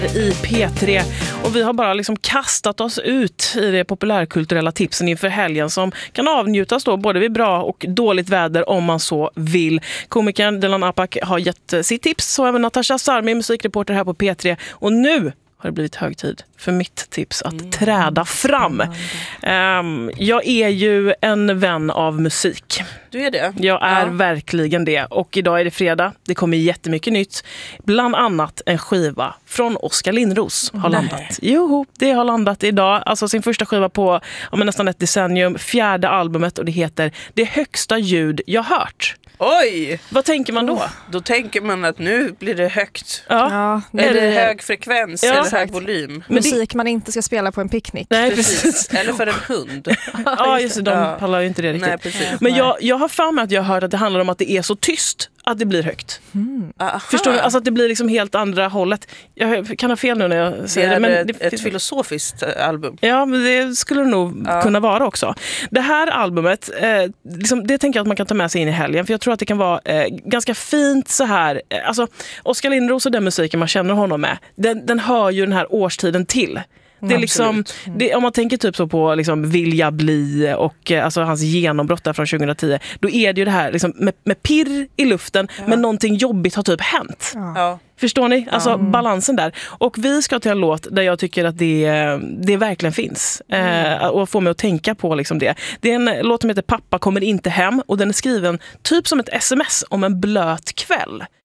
i P3 och vi har bara liksom kastat oss ut i de populärkulturella tipsen inför helgen som kan avnjutas då både vid bra och dåligt väder om man så vill. Komikern Dilan Apak har gett sitt tips, så även Natasha Sarmi, musikreporter här på P3, och nu har det blivit hög tid för mitt tips att träda fram. Jag är ju en vän av musik. Du är det? Jag är verkligen det. Och idag är det fredag. Det kommer jättemycket nytt. Bland annat en skiva från Oskar Lindros har landat. Jo, det har landat idag. Alltså sin första skiva på nästan ett decennium. 4:e albumet, och det heter Det högsta ljud jag hört. Oj! Vad tänker man då? Då tänker man att nu blir det högt. Ja. Är det hög frekvens eller hög volym? Musik man inte ska spela på en picknick. Nej, precis. Eller för en hund. Ja, just det. De pallar ju inte det riktigt. Nej, precis. Men jag har för mig att jag har hört att det handlar om att det är så tyst att det blir högt. Förstår du? Alltså att det blir liksom helt andra hållet. Jag kan ha fel nu när jag säger det. Men det är ett filosofiskt album. Ja, men det skulle det nog kunna vara också. Det här albumet, det tänker jag att man kan ta med sig in i helgen. För jag tror att det kan vara ganska fint så här. Alltså, Oskar Lindros och den musiken man känner honom med, den hör ju den här årstiden till. Det är liksom, om man tänker typ så på liksom Vilja bli och alltså hans genombrott där från 2010, då är det ju det här liksom med pirr i luften, men någonting jobbigt har typ hänt. Förstår ni? Alltså balansen där. Och vi ska till en låt där jag tycker att det verkligen finns. Och få mig att tänka på liksom det. Det är en låt som heter Pappa kommer inte hem, och den är skriven typ som ett sms om en blöt kväll.